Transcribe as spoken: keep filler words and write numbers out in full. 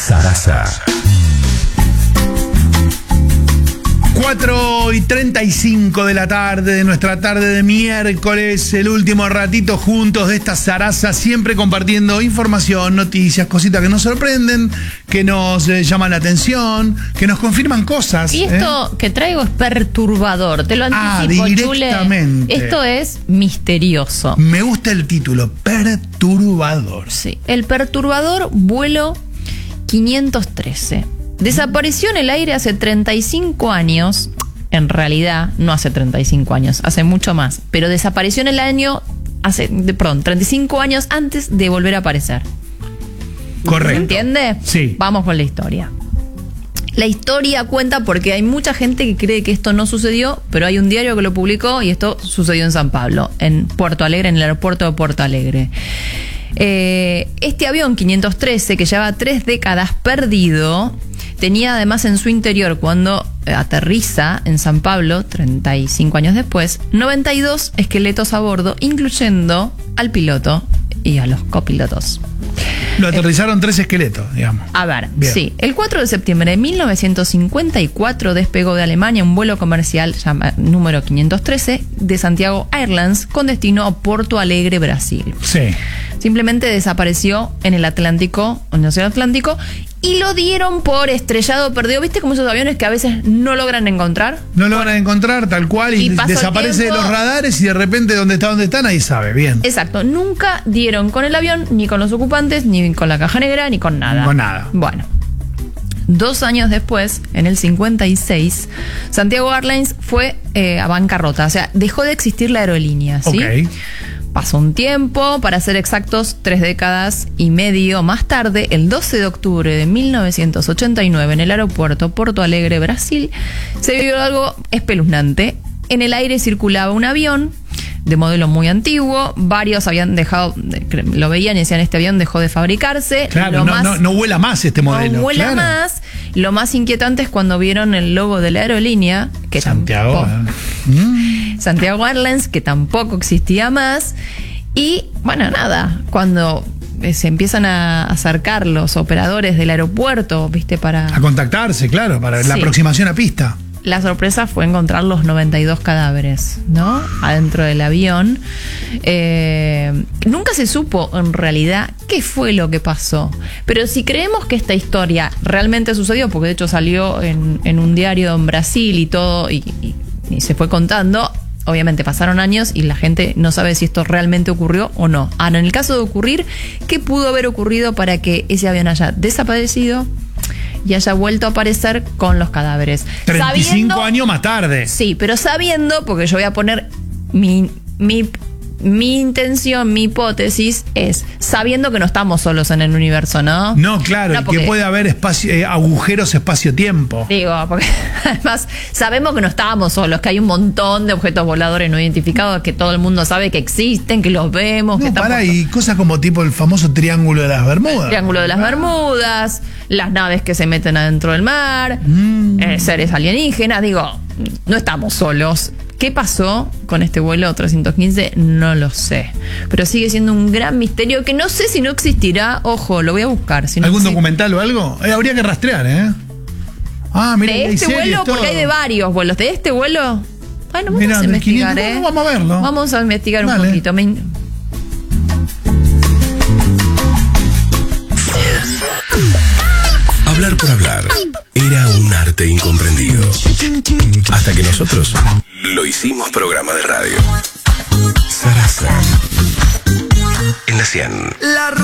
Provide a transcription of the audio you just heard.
Sarasa. cuatro y treinta y cinco de la tarde, de nuestra tarde de miércoles, el último ratito juntos de esta Sarasa, siempre compartiendo información, noticias, cositas que nos sorprenden, que nos eh, llaman la atención, que nos confirman cosas. Y esto ¿eh? que traigo es perturbador, te lo anticipo, ah, directamente. Chule. Esto es misterioso. Me gusta el título, perturbador. Sí, el perturbador vuelo quinientos trece. Desapareció en el aire hace treinta y cinco años, en realidad no hace treinta y cinco años, hace mucho más, pero desapareció en el año, hace, de, perdón, treinta y cinco años antes de volver a aparecer. Correcto. ¿Se entiende? Sí. Vamos con la historia. La historia cuenta porque hay mucha gente que cree que esto no sucedió, pero hay un diario que lo publicó y esto sucedió en San Pablo, en Puerto Alegre, en el aeropuerto de Puerto Alegre. Eh, este avión quinientos trece, que lleva tres décadas perdido, tenía además en su interior, cuando aterriza en San Pablo, treinta y cinco años después, noventa y dos esqueletos a bordo, incluyendo al piloto y a los copilotos. Lo aterrizaron eh, tres esqueletos, digamos. A ver, Bien. sí. El cuatro de septiembre de mil novecientos cincuenta y cuatro despegó de Alemania un vuelo comercial llama, número quinientos trece de Santiago Airlines con destino a Porto Alegre, Brasil. Sí. Simplemente desapareció en el Atlántico, en el Océano Atlántico, y lo dieron por estrellado perdido. ¿Viste como esos aviones que a veces no logran encontrar? No logran bueno, encontrar tal cual y, y desaparece de los radares y de repente dónde está, dónde está, nadie sabe. Bien. Exacto. Nunca dieron con el avión, ni con los ocupantes, ni con la caja negra, ni con nada. Con nada. Bueno. Dos años después, en el cincuenta y seis, Santiago Airlines fue eh, a bancarrota. O sea, dejó de existir la aerolínea, ¿sí? Ok. Pasó un tiempo, para ser exactos, tres décadas y medio más tarde, el doce de octubre de mil novecientos ochenta y nueve, en el aeropuerto Porto Alegre, Brasil, se vivió algo espeluznante. En el aire circulaba un avión de modelo muy antiguo, varios habían dejado, lo veían y decían, este avión dejó de fabricarse. Claro, lo no, más, no, no vuela más este modelo. No vuela claro. más. Lo más inquietante es cuando vieron el logo de la aerolínea, que Santiago. tampoco, Mm. Santiago Airlines, que tampoco existía más. Y bueno, nada, cuando se empiezan a acercar los operadores del aeropuerto, viste, para... A contactarse, claro, para Sí. la aproximación a pista. La sorpresa fue encontrar los noventa y dos cadáveres, ¿no? Adentro del avión. Eh, nunca se supo, en realidad, qué fue lo que pasó. Pero si creemos que esta historia realmente sucedió, porque de hecho salió en, en un diario en Brasil y todo, y, y, y se fue contando, obviamente pasaron años y la gente no sabe si esto realmente ocurrió o no. Ahora, en el caso de ocurrir, ¿qué pudo haber ocurrido para que ese avión haya desaparecido y haya vuelto a aparecer con los cadáveres? treinta y cinco Sabiendo, años más tarde. Sí, pero sabiendo, porque yo voy a poner mi, mi, mi intención, mi hipótesis es, sabiendo que no estamos solos en el universo, ¿no? No, claro, No, y porque- que puede haber espacio, eh, agujeros espacio-tiempo. Digo, porque además sabemos que no estábamos solos, que hay un montón de objetos voladores no identificados, que todo el mundo sabe que existen, que los vemos, que No, estamos... pará, y cosas como tipo el famoso Triángulo de las Bermudas. Triángulo de las Bermudas, las naves que se meten adentro del mar, Mm. eh, seres alienígenas, digo, no estamos solos. ¿Qué pasó con este vuelo trescientos quince? No lo sé. Pero sigue siendo un gran misterio que no sé si no existirá. Ojo, lo voy a buscar. Si no ¿Algún existe- documental o algo? Eh, habría que rastrear, ¿eh? Ah, mira, de este vuelo, porque hay de varios vuelos. De este vuelo... Bueno, vamos Mirá, a del investigar, quinientos, ¿eh? bueno, vamos a verlo. Vamos a investigar Dale. un poquito. Me in- Hablar por hablar era un arte incomprendido. Hasta que nosotros lo hicimos programa de radio. Sarasa. En la cien. La